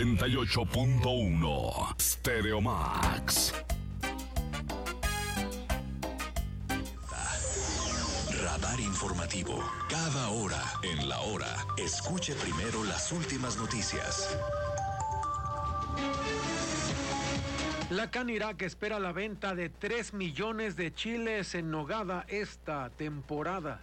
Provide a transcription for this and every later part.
98.1 Stereo Max. Radar informativo. Cada hora en la hora. Escuche primero las últimas noticias. La Canirac espera la venta de 3 millones de chiles en nogada esta temporada.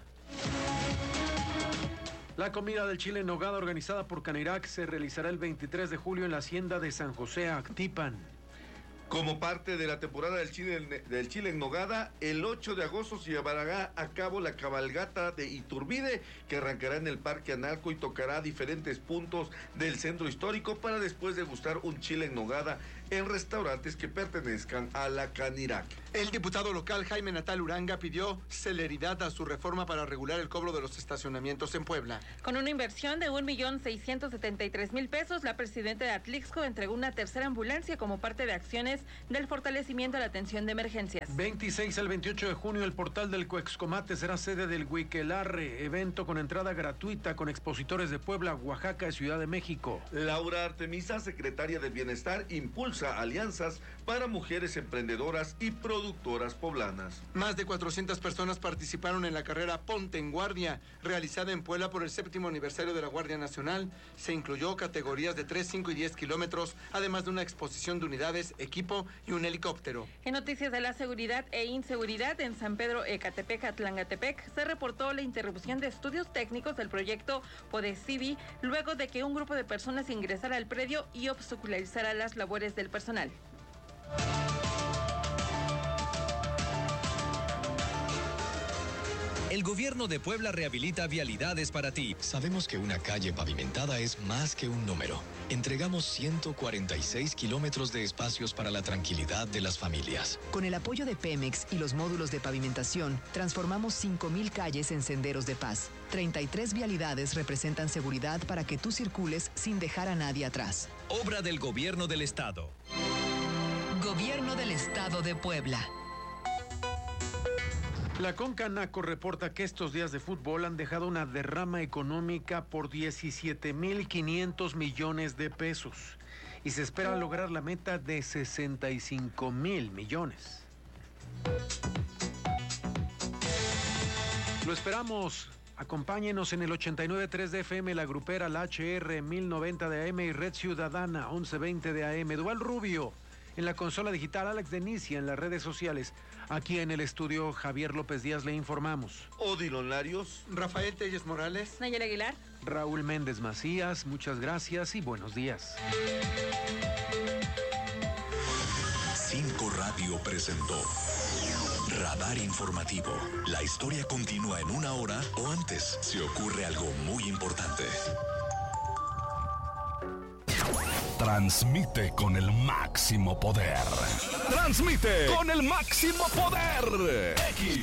La comida del chile en nogada organizada por Canirac se realizará el 23 de julio en la hacienda de San José, Actipan. Como parte de la temporada del chile en nogada, el 8 de agosto se llevará a cabo la cabalgata de Iturbide, que arrancará en el Parque Analco y tocará diferentes puntos del centro histórico para después degustar un chile en nogada en restaurantes que pertenezcan a la Canirac. El diputado local Jaime Natal Uranga pidió celeridad a su reforma para regular el cobro de los estacionamientos en Puebla. Con una inversión de 1,673,000 pesos, la presidenta de Atlixco entregó una tercera ambulancia como parte de acciones del fortalecimiento de la atención de emergencias. 26 al 28 de junio, el portal del Cuexcomate será sede del Huiquelarre, evento con entrada gratuita con expositores de Puebla, Oaxaca y Ciudad de México. Laura Artemisa, secretaria del Bienestar, impulsa alianzas para mujeres emprendedoras y productoras poblanas. Más de 400 personas participaron en la carrera Ponte en Guardia, realizada en Puebla por el 7º aniversario de la Guardia Nacional. Se incluyó categorías de 3, 5 y 10 kilómetros, además de una exposición de unidades, equipo y un helicóptero. En noticias de la seguridad e inseguridad, en San Pedro Ecatepec, Atlangatepec, se reportó la interrupción de estudios técnicos del proyecto Podecivi, luego de que un grupo de personas ingresara al predio y obstaculizara las labores del personal. El gobierno de Puebla rehabilita vialidades para ti. Sabemos que una calle pavimentada es más que un número. Entregamos 146 kilómetros de espacios para la tranquilidad de las familias. Con el apoyo de Pemex y los módulos de pavimentación, transformamos 5,000 calles en senderos de paz. 33 vialidades representan seguridad para que tú circules sin dejar a nadie atrás. Obra del gobierno del estado. Gobierno del Estado de Puebla. La Concanaco reporta que estos días de fútbol han dejado una derrama económica por 17,500 millones de pesos y se espera lograr la meta de 65,000 millones. Lo esperamos. Acompáñenos en el 89.3 de FM, La Grupera, la HR 1090 de AM y Red Ciudadana 1120 de AM. Duval Rubio en la consola digital, Alex Denicia en las redes sociales. Aquí en el estudio, Javier López Díaz, le informamos. Odilon Larios, Rafael Telles Morales, Nayeli Aguilar, Raúl Méndez Macías, muchas gracias y buenos días. 5 Radio presentó Radar Informativo. La historia continúa en una hora o antes si ocurre algo muy importante. Transmite con el máximo poder. Transmite con el máximo poder.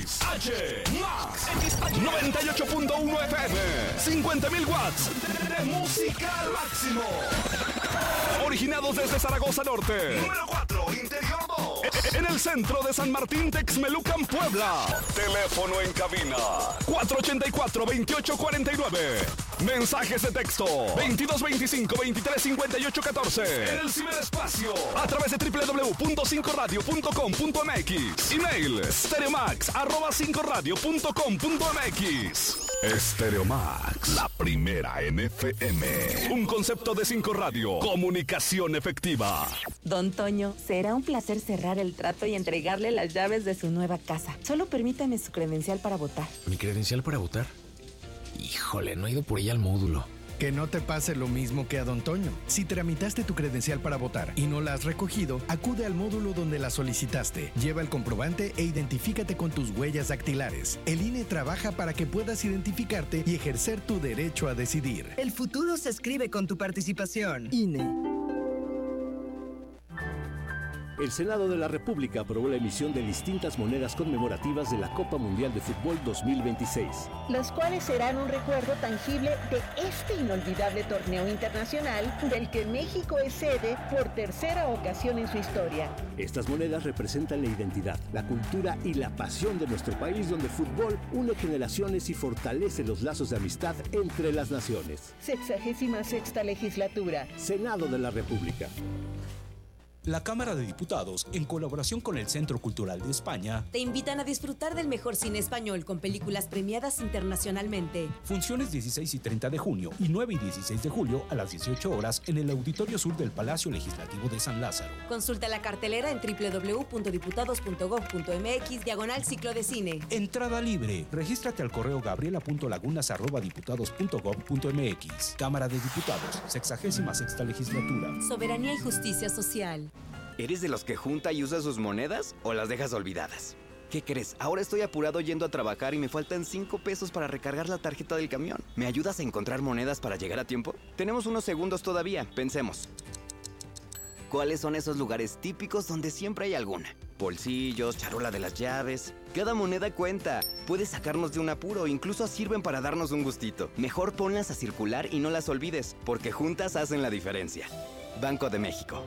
XH Max 98.1 FM. 50,000 watts de música al máximo. Originados desde Zaragoza Norte. Número 4, Interior 2. En el centro de San Martín, Texmelucan, Puebla. Teléfono en cabina 484-2849. Mensajes de texto 2225-235814. En el ciberespacio a través de www.5radio.com.mx. Email stereomax@5radio.com.mx. Stereomax, la primera en FM. Un concepto de 5 Radio. Comunicación efectiva. Don Toño, será un placer cerrar el trato y entregarle las llaves de su nueva casa. Solo permítame su credencial para votar. ¿Mi credencial para votar? Híjole, no he ido por ella al módulo. Que no te pase lo mismo que a Don Toño. Si tramitaste tu credencial para votar y no la has recogido, acude al módulo donde la solicitaste. Lleva el comprobante e identifícate con tus huellas dactilares. El INE trabaja para que puedas identificarte y ejercer tu derecho a decidir. El futuro se escribe con tu participación. INE. El Senado de la República aprobó la emisión de distintas monedas conmemorativas de la Copa Mundial de Fútbol 2026. Las cuales serán un recuerdo tangible de este inolvidable torneo internacional del que México es sede por tercera ocasión en su historia. Estas monedas representan la identidad, la cultura y la pasión de nuestro país, donde el fútbol une generaciones y fortalece los lazos de amistad entre las naciones. 66ª legislatura. Senado de la República. La Cámara de Diputados, en colaboración con el Centro Cultural de España, te invitan a disfrutar del mejor cine español con películas premiadas internacionalmente. Funciones 16 y 30 de junio y 9 y 16 de julio a las 18 horas en el Auditorio Sur del Palacio Legislativo de San Lázaro. Consulta la cartelera en www.diputados.gov.mx/ciclo de cine. Entrada libre. Regístrate al correo gabriela.lagunas@diputados.gov.mx. Cámara de Diputados, 66ª Legislatura. Soberanía y justicia social. ¿Eres de los que junta y usa sus monedas o las dejas olvidadas? ¿Qué crees? Ahora estoy apurado yendo a trabajar y me faltan 5 pesos para recargar la tarjeta del camión. ¿Me ayudas a encontrar monedas para llegar a tiempo? Tenemos unos segundos todavía, pensemos. ¿Cuáles son esos lugares típicos donde siempre hay alguna? Bolsillos, charola de las llaves. Cada moneda cuenta. Puedes sacarnos de un apuro, incluso sirven para darnos un gustito. Mejor ponlas a circular y no las olvides, porque juntas hacen la diferencia. Banco de México.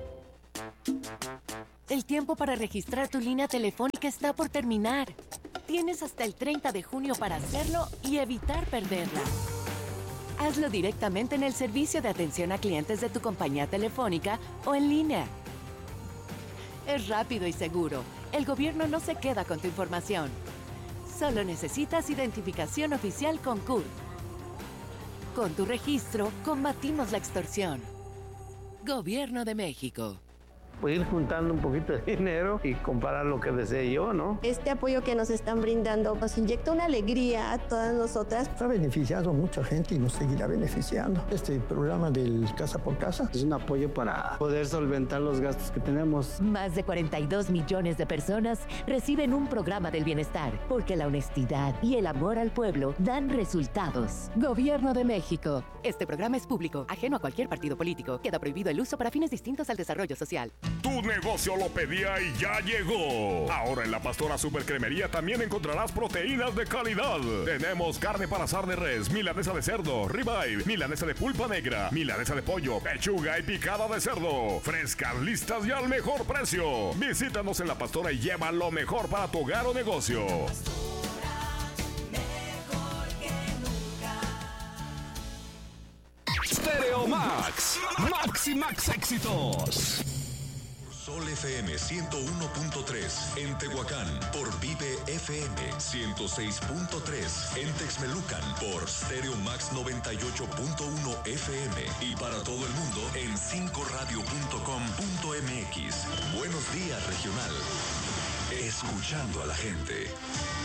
El tiempo para registrar tu línea telefónica está por terminar. Tienes hasta el 30 de junio para hacerlo y evitar perderla. Hazlo directamente en el servicio de atención a clientes de tu compañía telefónica o en línea. Es rápido y seguro. El gobierno no se queda con tu información. Solo necesitas identificación oficial con CURP. Con tu registro, combatimos la extorsión. Gobierno de México. Pues ir juntando un poquito de dinero y comprar lo que desee yo, ¿no? Este apoyo que nos están brindando nos inyecta una alegría a todas nosotras. Ha beneficiado a mucha gente y nos seguirá beneficiando. Este programa del Casa por Casa es un apoyo para poder solventar los gastos que tenemos. Más de 42 millones de personas reciben un programa del bienestar, porque la honestidad y el amor al pueblo dan resultados. Gobierno de México. Este programa es público, ajeno a cualquier partido político. Queda prohibido el uso para fines distintos al desarrollo social. Tu negocio lo pedía y ya llegó. Ahora en la Pastora Supercremería también encontrarás proteínas de calidad. Tenemos carne para asar de res, milanesa de cerdo, ribeye, milanesa de pulpa negra, milanesa de pollo, pechuga y picada de cerdo. Frescas, listas y al mejor precio. Visítanos en la Pastora y lleva lo mejor para tu hogar o negocio. Stereo Max. Max y Max éxitos. Sol FM 101.3 en Tehuacán por Vive FM 106.3 en Texmelucan por Stereo Max 98.1 FM y para todo el mundo en 5radio.com.mx. Buenos días, regional. Escuchando a la gente.